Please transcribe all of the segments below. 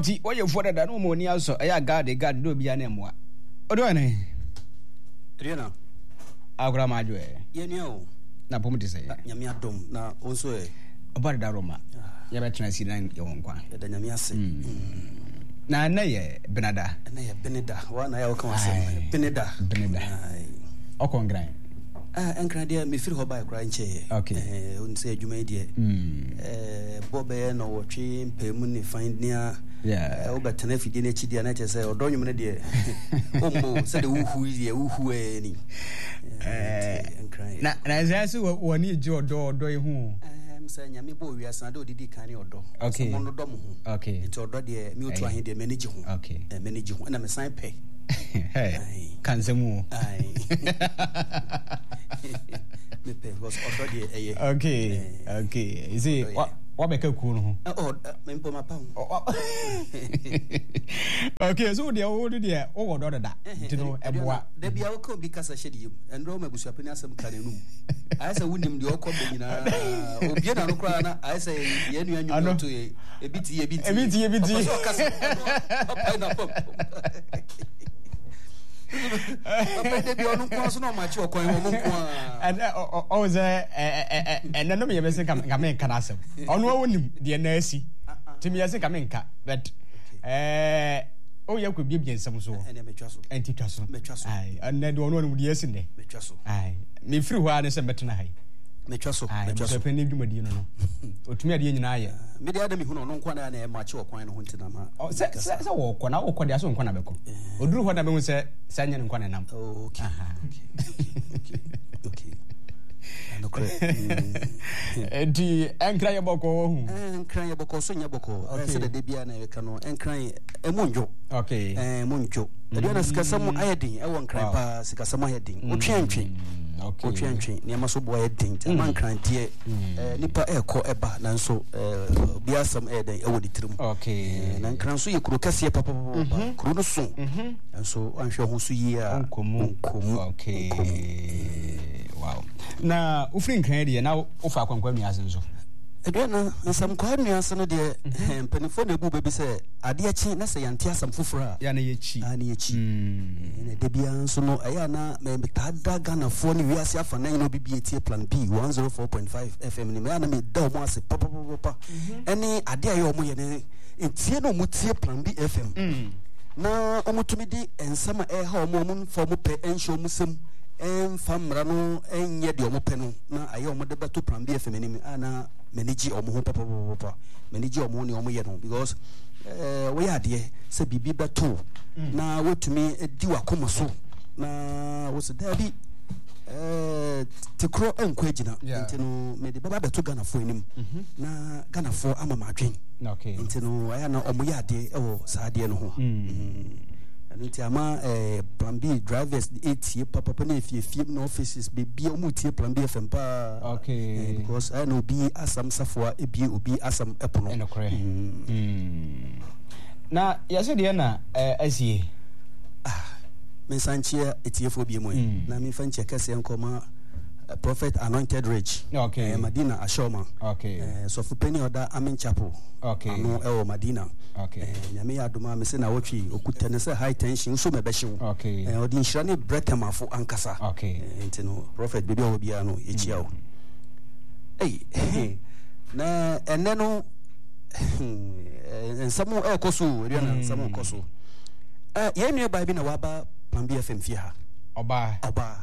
enti wo ye fo da no mo ni aso eya guard do bia na moa odo ne Riena agora majo ye ni o na pom de say nyame adom na onso obare da Roma ya betra si nan ye wonkwa ya da nyame ase na ye benada wa na ya wokan asem beneda okongran enkran dia me firi ho ba kra nche on say adwuma die bobe no wotwe mpemu ni find nia o betena fidi na chidi na che say odonwum ne die ombo say de uhu ni enkran na zasu woni ji odo ihu say nyame bo wiasa de odidi kan ni odo so mo no dom ho nti odo de mi otu ahen de manage ho manage ho na me san pe kansemu me pe was odo de eye okay is it what make ku no me mpo ma pa okay so de o de o odo da nti no eboa de bia wo ko bi kasa hyediem endro ma busuapani asem kanenum ayesa wunim de okọ benyina obie na no kra na ayesa ye nua nyu to ebiti so kasa papa na pop papa de bi onu kwa so no ma chi okon wo kwa and o ze no me yebese ka me kana asem onu wonim de na asi timi yese ka me nka but o ye ko bibie nsem so ene metwa so enti twa so ai and de onu de asi ne metwa so ai me free ho ane se metena hai metwa so so pe ne dwumadi no otumi ade nyina aye me de adam hu no nkwa na na ma chi okwan no ho ntina ma se wo kọ na wo kọ de aso nkwa na beko oduru ho na be hu se sanya nkwa na nam okay no kre enti enkran ye boko so nya boko se de bia na ka no enkran emonjo monjo de na sikasam ayedin e won kran pa sikasam ayedin otwentwe ne maso bo ayedin man kran tie nipa eko eba nanso bia sam ayedin e wodi tirim na kran so ye kuro kase papa kuro no so nanso anhwe ho so yi a nkomu wow na ufrin kan de na ufa kwankwa miase nso edena nsam kwa miase no de penifo na bu bebi se ade achi na se yante asam foforo ya na yechi na de bia nso no aya na me tada Ghana fo ni wiase afa na no bibi etie plan B 104.5 FM ni me na me da mo ase papa eni ade ayo mo ye ne etie no mo tie plan B FM na omutumi di ensama ha mo fo mo pe ensho musem famra no enye de omo pe no na aye omo de beto plan B FM ni ana manage omo ho papa manage omo ni omo ye no because we ade se bibi beto na wotumi di wakomo so na wo se dabi tikro enkwa gina ntino me de baba beto Ghana fo enim na Ghana fo ama madwen ntino aya na omo ye ade ewo sa ade no ho nti ama plan B drivers 8 papa na efie no offices be bia omu tie plan B FM pa because I know be asam safo ebi obi asam epono na yase de na asie mensanchia etiefo bi mu na me fanchia kase enkoma Prophet Anointed Rich Madina Ashoma so for penny order Amen Chapel no ewo Madina nyame ya adoma me se na wotwi okuta ne se high tension so me be hyew odi nhira ne bretemafo ankasa enti no Prophet bebi o bia no echia o na enne no ensamo ekoso eri na ensamo ekoso ye nua ba bi na waba plan B FM fie ha oba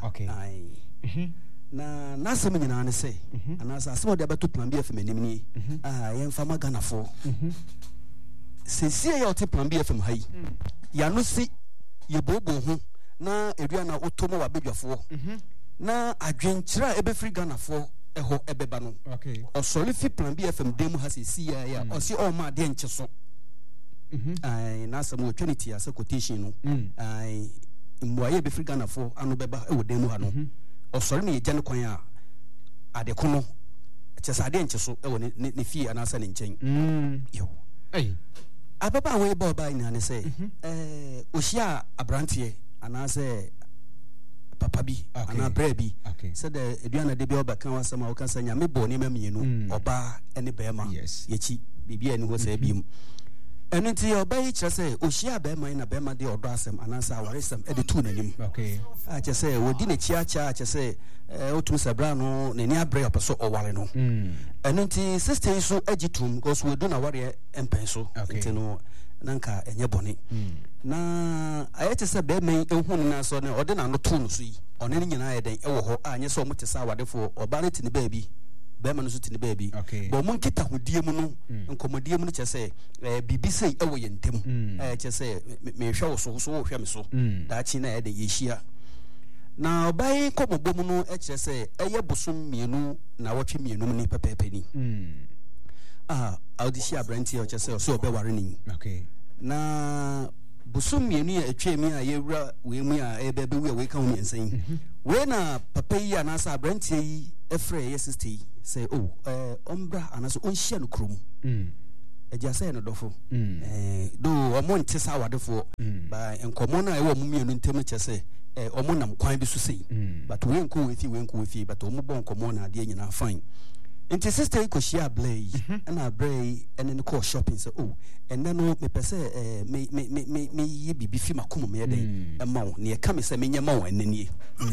na nasem nyina ne se anasa asem de abeto plan B FM anim ni ye mfa magana fo sesie ya oti plan B FM hai ya no si ye bobo ho na edua na otomo wa bedwafo na adwenkyira ebefri Ghana fo eho ebeba no osori fi plan B FM dem ha sesie ya osi o ma de nche so na asem o trinity ase quotation no mwaye ebefri Ghana fo anu beba e wo dem ha no osori me gyan kwan a adekono chesade nche so e wo ne fie anasa ne nchen yo ababa we ba ina ne say ohia abrante anase papa bi ana bra bi said the eduana de bi obaka wasama wo kan sanya me bo ne mamienu oba ene bema yechi bibia ni ho say bi ɛno nti ɔbɛyi kyerɛ sɛ ɔhyia bɛrima yi na bɛrima de ɔdɔ asɛm anaasɛ awaresɛm ɛde tu n'anim a kyerɛ sɛ wɔdi n'akyi akyɛ a kyerɛ sɛ ɔtum sɛ bra no n'ani aberɛ ɔpɛ so ɔware no ɛno nti sister yi so agye tom because wɔdu na wareɛ mpɛn so nti no na nka ɛnyɛ bɔne na ayɛ te sɛ bɛrima yi ɛhu no naso ne ɔde n'ano to no so yi ɔne no nyinaa yɛ dɛn ɛwɔ hɔ a nyɛ sɛ ɔmo te sɛ awadefoɔ ɔbaa no te ne baabi bɛrima no so te ne baabi bɛ ɔmo nkita hodie mu no nkɔmmɔdie mu no kyerɛ sɛ biribi sei ɛwɔ yɛn ntam kyerɛ sɛ mehwɛ wo so wohwɛ me so daakye na ɛde yɛhyia na ɔbaa yi nkɔmmɔbɔ mu no kyerɛ sɛ ɛyɛ bosom mmienu na wɔtwe mmienu ne pɛpɛɛpɛ ni a ɔde hyia aberanteɛ ɔkyerɛ sɛ ɔsɛ ɔbɛware ne yi na bosom mmienu a atwa mu a yɛwura wei mu a ɛbɛbɛwu a wei ka ho mmiɛnsa yi wei na papa yi anaasɛ aberanteɛ yi ɛfrɛ ɛyɛ sister yi sɛ ɔmbra anaasɛ ɔnhyia no kurom agya sɛ no dɔfo do ɔmo nte sɛ awadefoɔ ba nkɔmmɔ no a ɛwɔ mo mmienu ntam kyɛ sɛ ɔmo nam kwan bi so sei but wei nkɔ wei fie but ɔmo bɔ nkɔmmɔ na adeɛ nyinaa fine nti sister yi kɔhyia abrɛ yi ɛna abrɛ yi ɛne no kɔɔ shopping sɛ ɛnɛ no mepɛ sɛ meyɛ biribi fi makom meyɛ dɛn ɛma wo ne yɛka me sɛ menyɛ ma wo ɛnɛ nie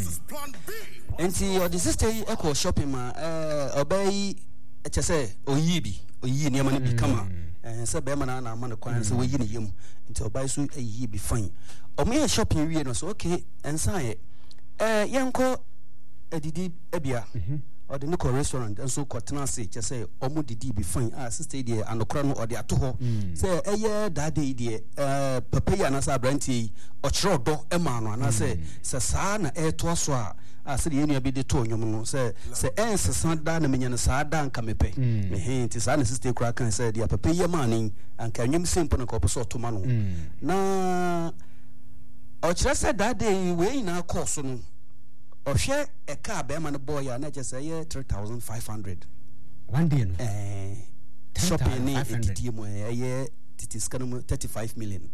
nti ɔde sister yi ɛkɔɔ shopping ma ɔbaa yi ɛkyɛ sɛ ɔyii nneɛma no bi kama sɛ bɛrima no ana ama no kwan sɛ wɔyi ne yam nti ɔbaa yi so ayiyii bi fine ɔmo yɛ shopping wie no so okay ɛnsa yɛ yɛnkɔ adidi abia ɔde ne kɔ restaurant nso kɔtena ase kyɛ sɛ ɔmo didi bi fine a sister yi deɛ anokora no ɔde ato hɔ sɛ ɛyɛ daade yi deɛ papa yi anaasɛ aberanteɛ yi ɔkyerɛ ɔdɔ ɛma no anaasɛ sɛ saa na ɛɛtoa so a sɛdeɛ yɛnua bi de to ɔnwom no sɛ ɛnsesa da na menya no saa da nka mepɛ nti saa na sister yi koraa kan sɛ deɛ papa yi yɛmaa ne anka nnwom sɛ mpo no nka ɔpɛ sɛ ɔtoma no na ɔkyerɛ sɛ daade yi wei nyinaa kɔɔ so no ɔhwɛ ɛka bɛrima no bɔɔyɛ a na kyɛ sɛ ɛyɛ 3,500 one day no shopping ne ɛdidie mu ɛyɛ titi sika no mu 35 million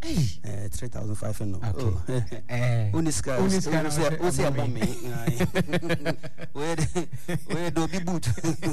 3,500 no unisika wosɛ ɛbɔ me wɛyɛ dɛ obi boot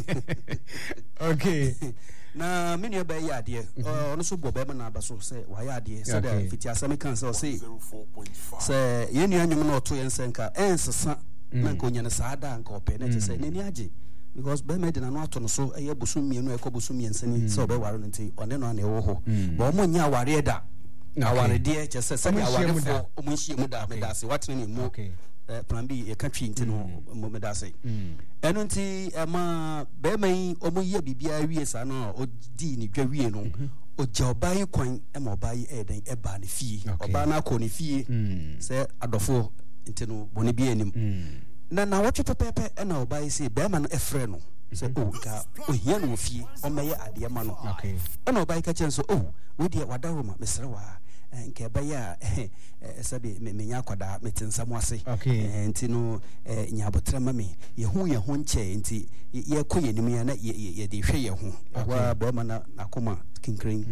okay na me nua bɛyɛ adeɛ ɔno so bɔ bɛrima no aba so sɛ wayɛ adeɛ sɛdeɛ fiti asɛm ka sɛ ɔse sɛ yɛnnua nwom no ɔto yɛn sɛ nka ɛnsesa na nka ɔnya no saa da nka ɔpɛ na kyɛ sɛ n'ani agye because bɛrima de n'ano ato no so ɛyɛ bosom mmienu ɛkɔ bosom mmiɛnsa ni sɛ ɔbɛware no nti ɔne no ana ɛwɔ hɔ ba ɔmo nyɛ awareɛ da awaredeɛ kyɛ sɛ sɛdeɛ awarefoɔ ɔmo nhyia mu da meda ase watena ne mu plan B yɛka twi nti no meda ase ɛno nti ɛma bɛrima yi ɔmo yɛ biribiara wie saa no a ɔdii ne dwa wie no ɔgya ɔbaa yi kwan ɛma ɔbaa yi ɛyɛ dɛn ɛbaa ne fie ɔbaa no akɔ ne fie sɛ adɔfoɔ nti no bɔne bi anim na wɔtwe pɛpɛɛpɛ ɛna ɔbaa yi sɛ bɛrima no ɛfrɛ no sɛ nka ohia no wɔ fie ɔmmɛyɛ adeɛ ma no ɛna ɔbaa yi ka kyerɛ nso wodeɛ wadaworo ma mesrɛ wɔ a nka ɛbɛyɛ a sɛbe menya akwadaa mete nsa mu ase nti no nyaabotrɛ ma me yɛho nkyɛe nti yɛkɔ yɛnim yɛ na yɛde hwɛ yɛ ho ɛhɔ a bɛrima no nakoma kinkran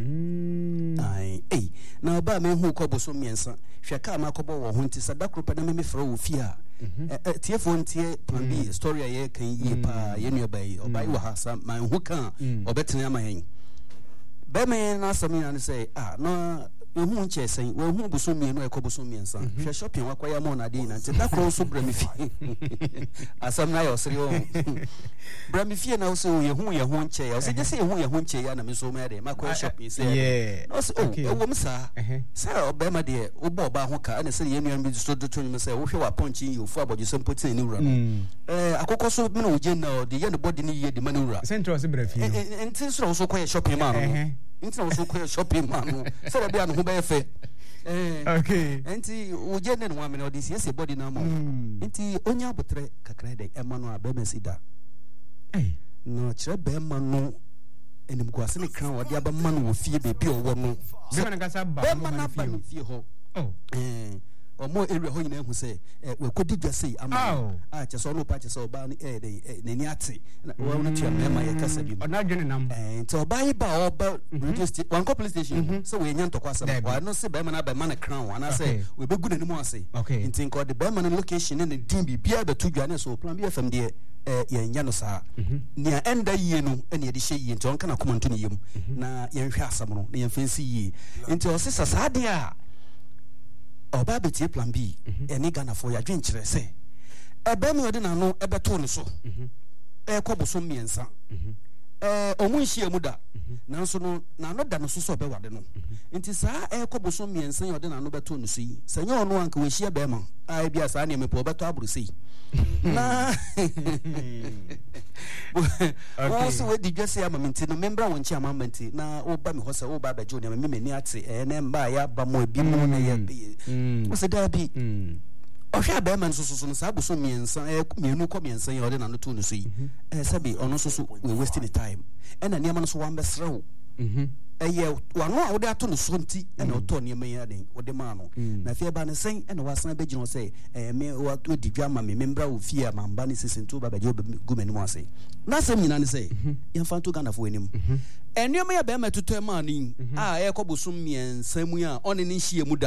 na ɔbaa mehu kɔ boso mmiɛnsa hwɛ kaa makɔbɔ wɔ ho nti sɛ da koro pɛ na memefrɛ wɔ fie a tiefoɔ ntie plan B story a yɛka yie paa yɛnnua baa yi ɔbaa yi wɔ ha sa manhu ka a ɔbɛtene ama yɛn bɛrima yɛn no asɛm nyina ne sɛ na ɛhu nkyɛ sɛn wɔhu boso mmienu ɛkɔ boso mmiɛnsa hwɛ shopping wakɔyɛ ma ɔnade nyina nti da koro nso brɛ me fie asɛm no ayɛ ɔsere ɔ brɛ me fie na wo sɛ yɛhu nkyɛ ɔsɛ gye sɛ yɛhu nkyɛ yɛ na me nso mayɛ dɛ makɔyɛ shopping sɛ ɔsɛ ɛwɔ m saa sɛ ɔbɛrima deɛ wobɔ ɔbaa ho ka ɛne sɛ yɛnnuano bi so do to nwom sɛ wohwɛ wapɔnkye yi ofu abɔdwe sɛ mpo tene ne wura no akokɔ so mene wogye na ɔde yɛ ne bɔde ne yie de ma ne wura nti nso na wo so kɔyɛ shopping ma no nti na wo so kɔyɛ shopping ma no sɛ bɛbia ne ho bɛyɛ fɛ nti wogye ne ne wamene ɔde siesie bɔde no ama nti ɔnya abotrɛ kakra dɛ ɛma no a bɛrima si da na kyerɛ bɛrima no animguase ne kra wɔde abɛma no wɔ fie baabi a ɔwɔ no bɛrima no aba ne fie hɔ omo area ho nyina hu say we kodi dwa sei ama cheso no pa cheso oba ne ni ate we no tua mema ye kasa bi ona dwene nam nti oba yi ba oba radio station one police station so we nya ntokwa asem wa no se be ma na be ma na crown ana say we be gu nanimu ase nti nko de be ma na location ne din bi bia be to dwa ne so plan bi fm de ye nya no saa nia enda yie no ene ye de hye yie nti on kana komanto ne yem na ye hwe asam no ne ye fancy yie nti o se sasa de a oba be tie plan B ene Ghana for ya dwen kire se ebe me ode na no ebe to ne so koboso miensa omu hye mu da nanso no na no da no so be wade no nti saa koboso miensa ye ode na no beto ne so yi sanye ono anka we hye be ma ai bia saa ne me po beto aburu sei na also we di dwese ama menti no membra won chi ama menti na oba me hosa oba ba jo ne me mani ate ne mba ya ba mo bi mu na ye wo se da bi ohwa ba man so no saa boso miensa mienu ko miensa ye ode na no to no so yi sabi ono so we wasting the time ena niam no so wan besrew wano a wode ato no so nti ena oto niam ya den wode ma no na fie ba ne sen ena wasan be gino say me wato didwa ma me membra wo fie ama mba ne sesentu ba ba je gumani mo ase na sem nyina ne say ye fanto Ghana fo enim eniam ya ba ma tutu ma ni a koboso miensa mu a one ne hie mu da